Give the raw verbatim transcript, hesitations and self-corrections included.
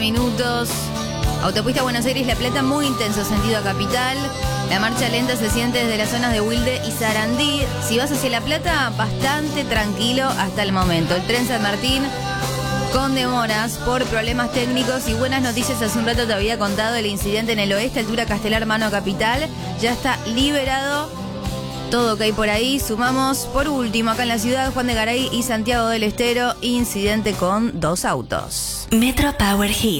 Minutos. Autopista Buenos Aires-La Plata, muy intenso sentido a Capital. La marcha lenta se siente desde las zonas de Wilde y Sarandí. Si vas hacia La Plata, bastante tranquilo hasta el momento. El tren San Martín con demoras por problemas técnicos y buenas noticias. Hace un rato te había contado el incidente en el oeste, altura Castelar, mano a Capital. Ya está liberado. Todo ok por ahí. Sumamos por último acá en la ciudad, Juan de Garay y Santiago del Estero, incidente con dos autos. Metro Power Hit.